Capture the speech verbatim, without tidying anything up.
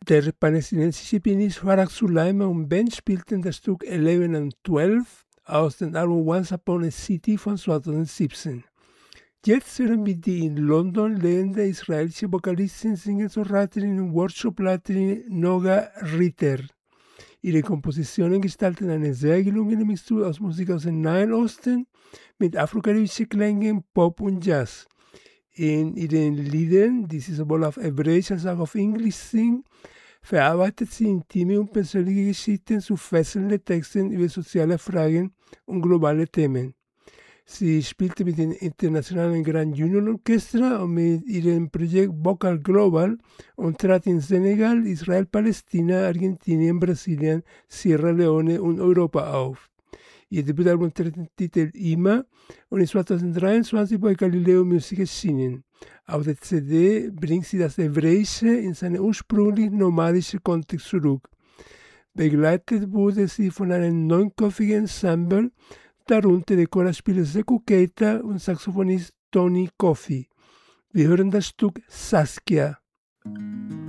Der palästinensische Pianist Farag Sulaiman und Band spielten das Stück eleven and twelve aus dem Album Once Upon a City von zweitausendsiebzehn. Jetzt hören wir die in London lebende israelische Vokalistin, Singer-Songwriterin und Workshop-Leiterin Noga Ritter. Ihre Kompositionen gestalten eine sehr gelungene Mixtur aus Musik aus dem Nahen Osten mit afrokaribischen Klängen, Pop und Jazz. In ihren Liedern, die sie sowohl auf Hebräisch als auch auf Englisch singt, verarbeitet sie intime und persönliche Geschichten zu fesselnden Texten über soziale Fragen und globale Themen. Sie spielte mit dem internationalen Grand Union Orchestra und mit ihrem Projekt Vocal Global und trat in Senegal, Israel, Palästina, Argentinien, Brasilien, Sierra Leone und Europa auf. Ihr Debütalbum trägt den Titel Ima und ist zweitausenddreiundzwanzig bei Galileo Music erschienen. Auf der C D bringt sie das Hebräische in seinen ursprünglich nomadischen Kontext zurück. Begleitet wurde sie von einem neunköpfigen Ensemble, darunter der Chorspieler Sekou Keita und Saxophonist Tony Kofi. Wir hören das Stück Saskia.